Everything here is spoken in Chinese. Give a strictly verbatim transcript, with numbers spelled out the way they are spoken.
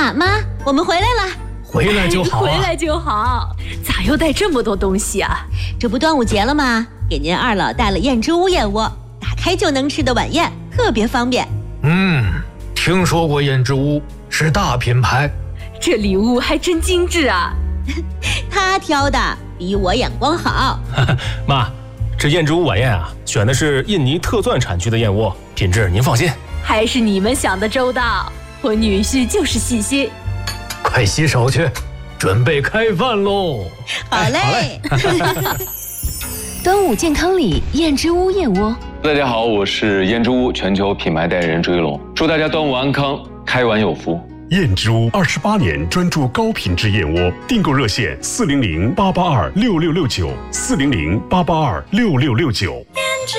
妈妈，我们回来了。 回来就好、啊、 回来就好。咋又带这么多东西啊？ 这不端午节了吗？给您二老带了燕之屋燕窝，打开就能吃的晚宴，特别方便。 嗯，听说过燕之屋，是大品牌。 这礼物还真精致啊。 他挑的比我眼光好。 妈，这燕之屋晚宴啊，选的是印尼特钻产区的燕窝，品质您放心。 还是你们想的周到，我女婿就是细心。 快洗手去，准备开饭喽。 好嘞。 哎、好嘞端午健康礼燕之屋燕窝。 大家好，我是燕之屋全球品牌代言人追龙，祝大家端午安康，开碗有福。 燕之屋二十八年专注高品质燕窝，订购热线四零零八八二六六六九四零零八八二六六六九。